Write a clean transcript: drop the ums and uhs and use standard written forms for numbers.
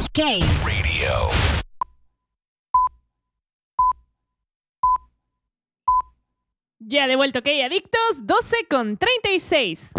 K Radio. Ya de vuelta, ok, adictos, 12:36.